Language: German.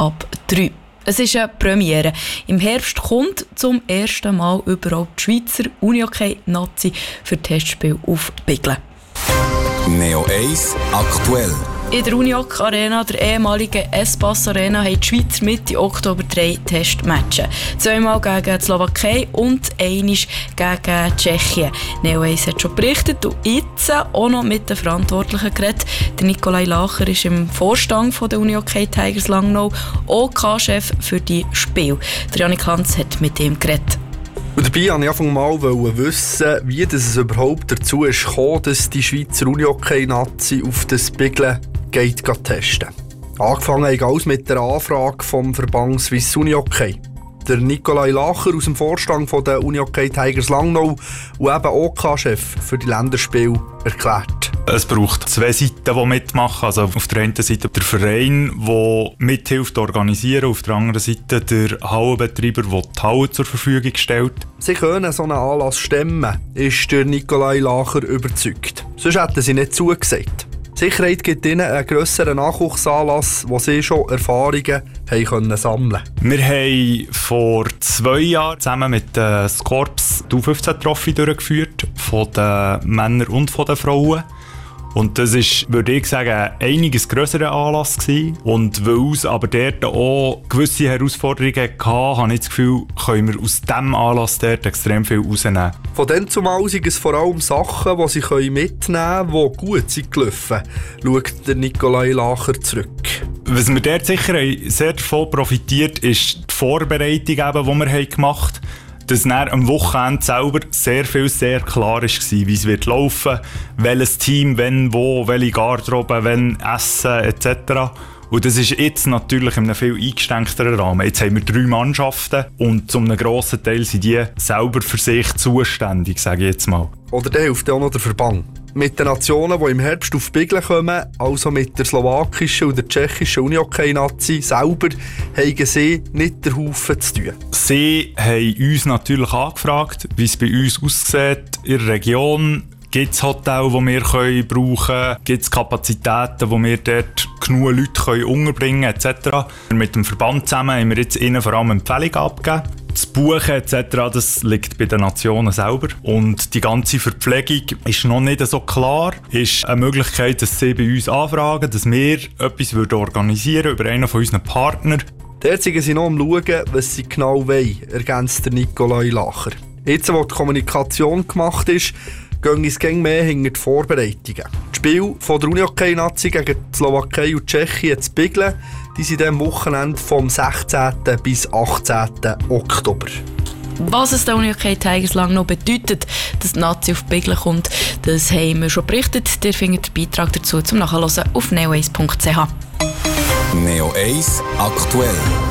ab 3. Es ist eine Premiere. Im Herbst kommt zum ersten Mal überhaupt die Schweizer Unihockey-Nazi für Testspiel auf Biglen. Neo 1 aktuell. In der Unihockey Arena, der ehemaligen S-Pass Arena, haben die Schweizer Mitte Oktober 3 Testmatches. 2-mal gegen die Slowakei und einmal gegen Tschechien. Neo 1 hat schon berichtet und jetzt auch noch mit den Verantwortlichen geredet. Der Nikolai Lacher ist im Vorstand der Unihockey Tigers Langnau OK-Chef für die Spiele. Der Janik Hans hat mit ihm geredet. Und dabei wollte ich Anfang mal wissen, wie es überhaupt dazu ist gekommen, dass die Schweizer Unihockey-Nazi auf das Biglen geht testen. Angefangen hat alles mit der Anfrage vom Verband Swiss Unihockey. Der Nikolai Lacher aus dem Vorstand der Unihockey Tigers Langnau und eben OK-Chef für die Länderspiele erklärt. Es braucht zwei Seiten, die mitmachen. Also auf der einen Seite der Verein, der mithilft organisieren, auf der anderen Seite der Hallenbetreiber, der die Halle zur Verfügung stellt. Sie können so einen Anlass stemmen, ist der Nikolai Lacher überzeugt. Sonst hätten sie nicht zugesagt. Sicherheit gibt ihnen einen grösseren Nachwuchsanlass, wo sie schon Erfahrungen haben sammeln können. Wir haben vor 2 Jahren zusammen mit den Scorps die U15-Trophy durchgeführt, von den Männern und von den Frauen. Und das war, würde ich sagen, einiges grösserer Anlass gewesen. Und weil es aber dort auch gewisse Herausforderungen hatte, habe ich das Gefühl, können wir aus diesem Anlass dort extrem viel rausnehmen. Von dann zumal sind es vor allem Sachen, die sie mitnehmen können, die gut sind gelaufen, schaut der Nikolai Lacher zurück. Was wir dort sicher sehr davon profitiert, ist die Vorbereitung, die wir gemacht haben. Dass dann am Wochenende selber sehr klar war, wie es wird laufen, welches Team, wenn, wo, welche Garderobe, wenn, Essen etc. Und das ist jetzt natürlich in einem viel eingeschränkteren Rahmen. Jetzt haben wir 3 Mannschaften und zu einem grossen Teil sind die selber für sich zuständig, sage ich jetzt mal. Oder da hilft auch noch der Verband. Mit den Nationen, die im Herbst auf Biglen kommen, also mit der slowakischen und der tschechischen Unihockey-Nazi selber, haben sie nicht den Haufen zu tun. Sie haben uns natürlich angefragt, wie es bei uns aussieht in der Region. Gibt es Hotels, die wir brauchen können? Gibt es Kapazitäten, wo wir dort genug Leute unterbringen können, etc. Mit dem Verband zusammen haben wir jetzt ihnen vor allem Empfehlungen abgegeben. Das Buchen etc., das liegt bei den Nationen selber. Und die ganze Verpflegung ist noch nicht so klar. Ist eine Möglichkeit, dass sie bei uns anfragen, dass wir etwas organisieren über einen von unseren Partnern. Dort sind sie noch am Schauen, was sie genau wollen, ergänzt der Nikolai Lacher. Jetzt, wo die Kommunikation gemacht ist, gehen es mehr hinter die Vorbereitungen. Die Spiele von der Unihockey-Nazi gegen die Slowakei und Tschechien zu Biglen, die sind am Wochenende vom 16. bis 18. Oktober. Was es der Unihockey Tigers Langnau bedeutet, dass die Nazi auf Biglen kommt, das haben wir schon berichtet. Ihr findet den Beitrag dazu zum Nachhören auf neo1.ch. Neo 1 aktuell.